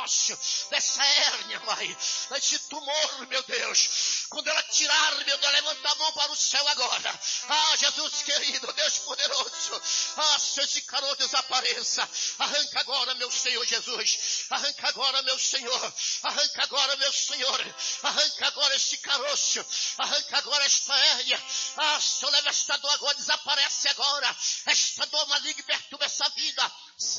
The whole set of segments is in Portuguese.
ósseo, dessa hérnia, Pai, desse tumor, meu Deus. Quando ela tirar, meu Deus, levanta a mão para o céu agora. Jesus querido, Deus poderoso. Senhor, esse caroço desapareça. Arranca agora, meu Senhor Jesus. Arranca agora, meu Senhor. Arranca agora, meu Senhor. Arranca agora esse caroço. Arranca agora esta hérnia. Senhor, leva esta dor agora, desaparece agora. Esta dor maligna perturba essa vida.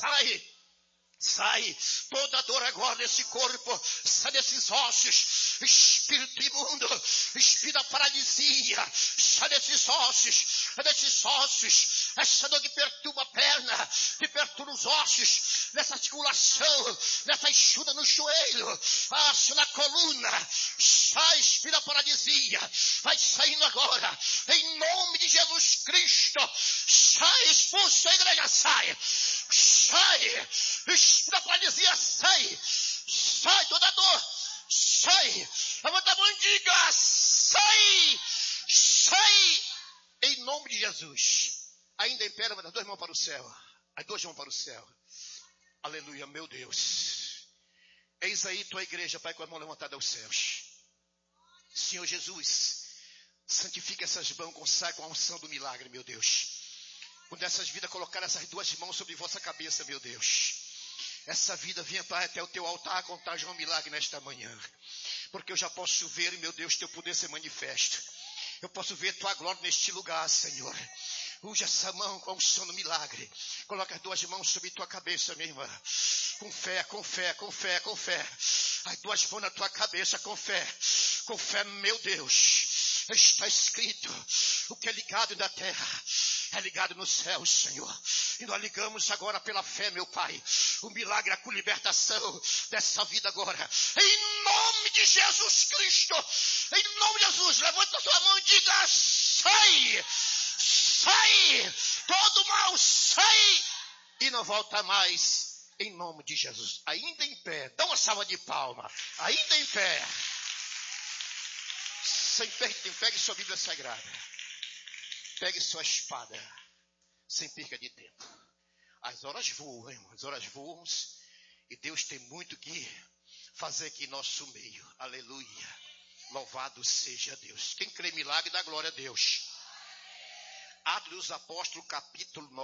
Sai toda dor agora desse corpo, sai desses ossos, espírito imundo, espírito da paralisia, sai desses ossos, essa dor que perturba a perna, que perturba os ossos, nessa articulação, nessa enxuda no joelho, na coluna, sai espírito da paralisia, vai saindo agora, em nome de Jesus Cristo, sai, expulsa a igreja, sai, espírito da paralisia, sai toda dor, sai, levanta a mão e diga, sai, em nome de Jesus. Ainda em pé, levanta as duas mãos para o céu, aleluia, meu Deus, eis aí tua igreja, Pai, com a mão levantada aos céus. Senhor Jesus, santifica essas mãos, consagre com a unção do milagre, meu Deus. Quando essas vidas colocarem essas duas mãos sobre vossa cabeça, meu Deus, essa vida venha, Pai, até o teu altar contar já um milagre nesta manhã. Porque eu já posso ver, meu Deus, teu poder ser manifesto. Eu posso ver tua glória neste lugar, Senhor. Use essa mão com a unção do milagre. Coloca as duas mãos sobre tua cabeça, minha irmã. Com fé. As duas mãos na tua cabeça, com fé, meu Deus. Está escrito, o que é ligado na terra é ligado no céu, Senhor. E nós ligamos agora pela fé, meu Pai, o milagre, a libertação dessa vida agora. Em nome de Jesus Cristo, em nome de Jesus, levanta a sua mão e diga, sai, todo mal, sai, e não volta mais, em nome de Jesus. Ainda em pé, dá uma salva de palma, ainda em pé. Sem perda, pegue sua Bíblia Sagrada. Pegue sua espada, sem perca de tempo. As horas voam, irmão, as horas voam, e Deus tem muito que fazer aqui em nosso meio. Aleluia. Louvado seja Deus. Quem crê em milagre, dá glória a Deus. Atos dos Apóstolos, capítulo 9.